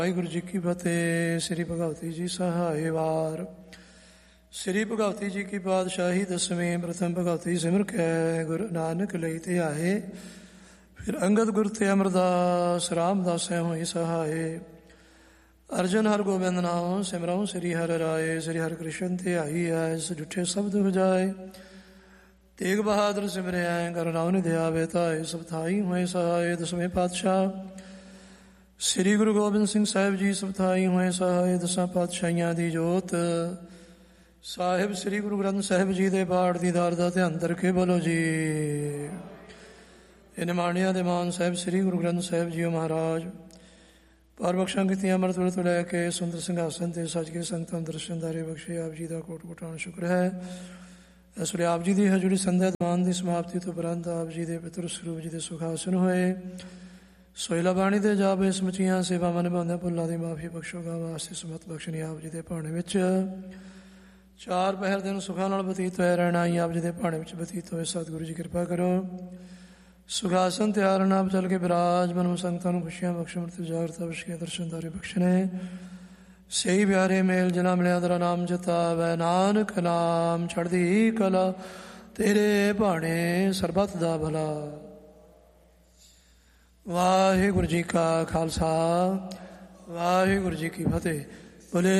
ਵਾਹਿਗੁਰੂ ਜੀ ਕੀ ਫਤਿਹ। ਸ੍ਰੀ ਭਗਵਤੀ ਜੀ ਸਹਾਏ ਵਾਰ। ਸ੍ਰੀ ਭਗਵਤੀ ਜੀ ਕੀ ਪਾਤਸ਼ਾਹੀ ਦਸਵੀਂ। ਪ੍ਰਥਮ ਭਗਵਤੀ ਸਿਮਰ ਕੈ ਗੁਰੂ ਨਾਨਕ ਲਈ ਧਿਆਏ। ਫਿਰ ਅੰਗਦ ਗੁਰ ਤੇ ਅਮਰਦਾਸ ਰਾਮਦਾਸੈ ਹੋਈ ਸਹਾਏ। ਅਰਜਨ ਹਰ ਗੋਬਿੰਦ ਨਾਮ ਸਿਮਰਉ ਸ੍ਰੀ ਹਰਿ ਰਾਏ। ਸ੍ਰੀ ਹਰਿ ਕ੍ਰਿਸ਼ਨ ਧਿਆਈ ਐਸ ਜੁਠੇ ਸ਼ਬਦ ਵਜਾਏ। ਤੇਗ ਬਹਾਦਰ ਸਿਮਰਿਆ ਕਰ ਨਾਮ ਨਿ ਧਿਆਵੇ ਧਾਏ। ਸਭ ਥਾਈ ਹੋਏ ਸਹਾਏ। ਦਸਵੇਂ ਪਾਤਸ਼ਾਹ ਸ੍ਰੀ ਗੁਰੂ ਗੋਬਿੰਦ ਸਿੰਘ ਸਾਹਿਬ ਜੀ ਸਭ ਥਾਈ ਹੋਏ ਸਹਾਏ। ਦਸਾਂ ਪਾਤਸ਼ਾਹੀਆਂ ਦੀ ਜੋਤ ਸਾਹਿਬ ਸ੍ਰੀ ਗੁਰੂ ਗ੍ਰੰਥ ਸਾਹਿਬ ਜੀ ਦੇ ਪਾਠ ਦੀ ਦਾਰ ਦਾ ਧਿਆਨ ਰੱਖੇ ਬੋਲੋ ਜੀ। ਇਹ ਨਿਮਾਣਿਆਂ ਦੇ ਮਾਨ ਸਾਹਿਬ ਸ੍ਰੀ ਗੁਰੂ ਗ੍ਰੰਥ ਸਾਹਿਬ ਜੀ ਮਹਾਰਾਜ ਪਰ ਬਖਸ਼ਾਂ ਕੀਤੀਆਂ ਅੰਮ੍ਰਿਤ ਵੇਲੇ ਤੋਂ ਲੈ ਕੇ ਸੁੰਦਰ ਸਿੰਘਾਸਨ ਤੇ ਸੱਜ ਕੇ ਸੰਗਤਾਂ ਨੂੰ ਦਰਸ਼ਨਦਾਰੇ ਬਖਸ਼ੇ। ਆਪ ਜੀ ਦਾ ਕੋਟ ਕੋਟਾਂ ਸ਼ੁਕਰ ਹੈ। ਇਸ ਵੇਲੇ ਆਪ ਜੀ ਦੀ ਹਜ਼ੂਰੀ ਸੰਧਿਆ ਦੀਵਾਨ ਦੀ ਸਮਾਪਤੀ ਤੋਂ ਉਪਰੰਤ ਆਪ ਜੀ ਦੇ ਪਿਤਰ ਸਰੂਪ ਜੀ ਦੇ ਸੁਖਾਸਨ ਹੋਏ। ਸੋਹਿਲਾ ਬਾਣੀ ਦੇ ਜਾਪੇ ਸਮੁੱਚੀਆਂ ਸੇਵਾਵਾਂ ਨਿਭਾਉਂਦਿਆਂ ਭੁੱਲਾਂ ਦੀ ਮਾਫੀ ਬਖਸ਼ੋਗਾ ਵਾਸਤੇ ਸਮਤ ਬਖਸ਼ਣੀ। ਆਪ ਜੀ ਦੇ ਭਾਣੇ ਵਿੱਚ ਚਾਰ ਪਹਿਰ ਦਿਨ ਸੁਖਾਂ ਨਾਲ ਬਤੀਤ ਹੋਇਆ ਰਹਿਣਾ ਹੀ ਆਪ ਜੀ ਦੇ ਭਾਣੇ ਵਿੱਚ ਬਤੀਤ ਹੋਏ। ਸਤਿਗੁਰੂ ਜੀ ਕਿਰਪਾ ਕਰੋ। ਸੁਖਾਸਨ ਤਿਆਰ ਨਾਮ ਚੱਲ ਕੇ ਬਿਰਾਜਮਾਨ ਸੰਗਤਾਂ ਨੂੰ ਖੁਸ਼ੀਆਂ ਬਖਸ਼ਣ ਤੇ ਜਾਗਰਤਾ ਬਖਸ਼ੀਆਂ ਦਰਸ਼ਨਦਾਰੇ ਬਖਸ਼ਣੇ। ਸਹੀ ਪਿਆਰੇ ਮੇਲ ਜਿਨਾ ਮਿਲਿਆ ਤੇਰਾ ਨਾਮ ਜਤਾਵੈ। ਨਾਨਕ ਨਾਮ ਚੜ੍ਹਦੀ ਕਲਾ ਤੇਰੇ ਭਾਣੇ ਸਰਬੱਤ ਦਾ ਭਲਾ। ਵਾਹਿਗੁਰੂ ਜੀ ਕਾ ਖਾਲਸਾ ਵਾਹਿਗੁਰੂ ਜੀ ਕੀ ਫਤਿਹ। ਬੋਲੇ